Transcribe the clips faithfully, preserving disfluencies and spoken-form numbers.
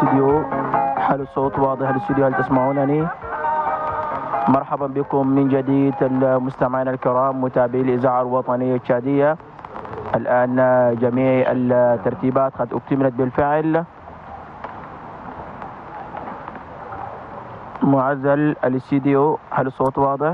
الاستوديو، هل الصوت واضح للاستوديو؟ هل تسمعونني؟ مرحبا بكم من جديد المستمعين الكرام متابعي الإذاعة الوطنية التشادية. الآن جميع الترتيبات قد أكتملت بالفعل. معزل الاستوديو، هل الصوت واضح؟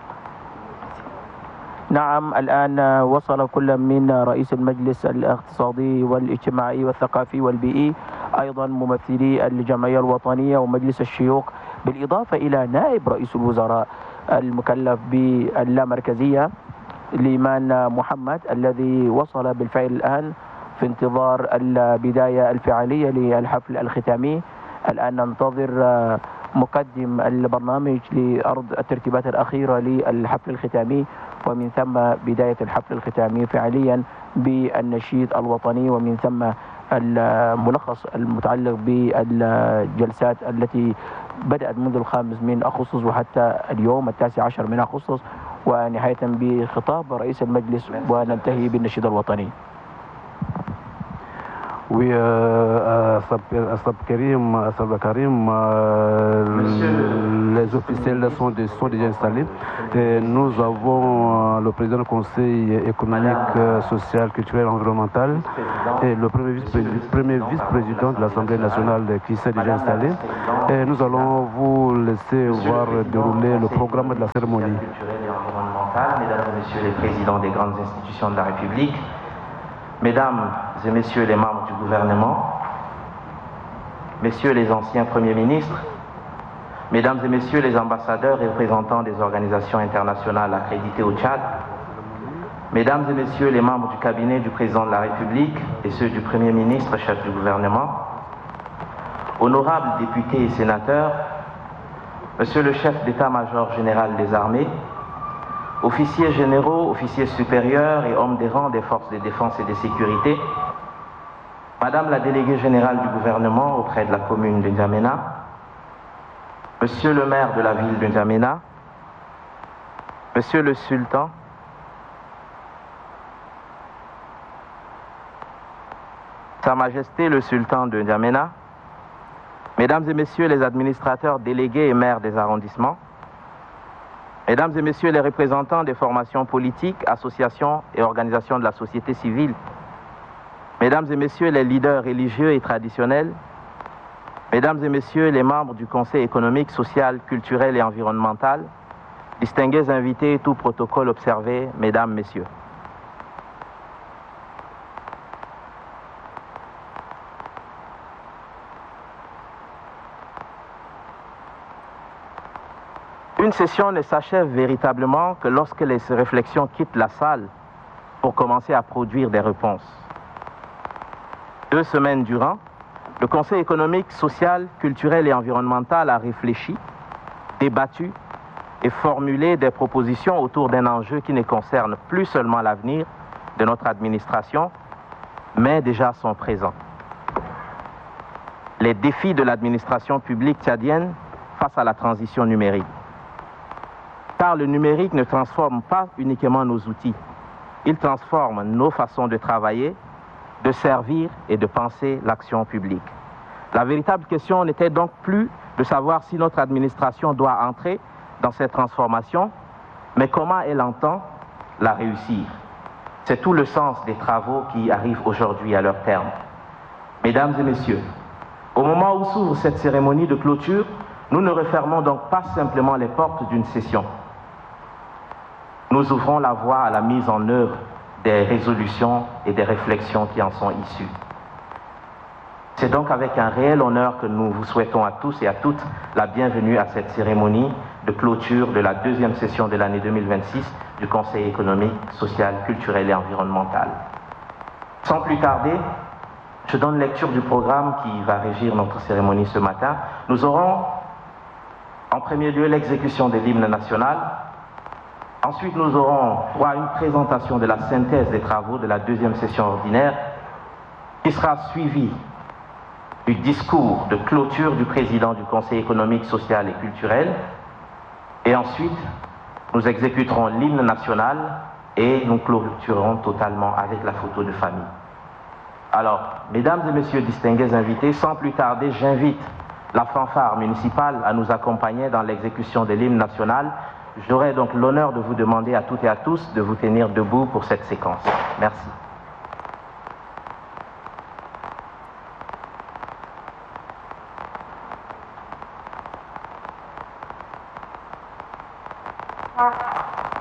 نعم، الآن وصل كل من رئيس المجلس الاقتصادي والاجتماعي والثقافي والبيئي، أيضا ممثلي الجمعية الوطنية ومجلس الشيوخ، بالإضافة إلى نائب رئيس الوزراء المكلف باللامركزية ليمان محمد الذي وصل بالفعل الآن في انتظار البداية الفعلية للحفل الختامي. الآن ننتظر مقدم البرنامج لأرض الترتيبات الأخيرة للحفل الختامي، ومن ثم بداية الحفل الختامي فعليا بالنشيد الوطني، ومن ثم الملخص المتعلق بالجلسات التي بدأت منذ الخامس من أغسطس وحتى اليوم التاسع عشر من أغسطس، ونهاية بخطاب رئيس المجلس، وننتهي بالنشيد الوطني. Oui, euh, Assab Karim, Assab Karim, euh, les officiels sont, de, sont déjà installés. Et nous avons euh, le président du Conseil économique, euh, social, culturel et environnemental et le premier vice-président premier vice-président de l'Assemblée nationale qui s'est déjà installé. Et nous allons vous laisser voir dérouler le programme de la cérémonie. Mesdames et messieurs les présidents des grandes institutions de la République, Mesdames et messieurs les membres du gouvernement, messieurs les anciens premiers ministres, mesdames et messieurs les ambassadeurs et représentants des organisations internationales accréditées au Tchad, mesdames et messieurs les membres du cabinet du président de la République et ceux du premier ministre, chef du gouvernement, honorables députés et sénateurs, monsieur le chef d'état-major général des armées, officiers généraux, officiers supérieurs et hommes des rangs des forces de défense et de sécurité, Madame la déléguée générale du gouvernement auprès de la commune de N'Djamena, Monsieur le maire de la ville de N'Djamena, Monsieur le sultan, Sa Majesté le sultan de N'Djamena, Mesdames et Messieurs les administrateurs délégués et maires des arrondissements, Mesdames et Messieurs les représentants des formations politiques, associations et organisations de la société civile, Mesdames et Messieurs les leaders religieux et traditionnels, Mesdames et Messieurs les membres du Conseil économique, social, culturel et environnemental, distingués invités, tout protocole observé, Mesdames, Messieurs. Une session ne s'achève véritablement que lorsque les réflexions quittent la salle pour commencer à produire des réponses. Deux semaines durant, le Conseil économique, social, culturel et environnemental a réfléchi, débattu et formulé des propositions autour d'un enjeu qui ne concerne plus seulement l'avenir de notre administration, mais déjà son présent. Les défis de l'administration publique tchadienne face à la transition numérique. Car le numérique ne transforme pas uniquement nos outils, il transforme nos façons de travailler, de servir et de penser l'action publique. La véritable question n'était donc plus de savoir si notre administration doit entrer dans cette transformation, mais comment elle entend la réussir. C'est tout le sens des travaux qui arrivent aujourd'hui à leur terme. Mesdames et messieurs, au moment où s'ouvre cette cérémonie de clôture, nous ne refermons donc pas simplement les portes d'une session. Nous ouvrons la voie à la mise en œuvre des résolutions et des réflexions qui en sont issues. C'est donc avec un réel honneur que nous vous souhaitons à tous et à toutes la bienvenue à cette cérémonie de clôture de la deuxième session de l'année deux mille vingt-six du Conseil économique, social, culturel et environnemental. Sans plus tarder, je donne lecture du programme qui va régir notre cérémonie ce matin. Nous aurons en premier lieu l'exécution de l'hymne national. Ensuite, nous aurons droit à une présentation de la synthèse des travaux de la deuxième session ordinaire qui sera suivie du discours de clôture du président du Conseil économique, social et culturel. Et ensuite, nous exécuterons l'hymne national et nous clôturerons totalement avec la photo de famille. Alors, mesdames et messieurs distingués invités, sans plus tarder, j'invite la fanfare municipale à nous accompagner dans l'exécution de l'hymne national. J'aurai donc l'honneur de vous demander à toutes et à tous de vous tenir debout pour cette séquence. Merci. Thank you.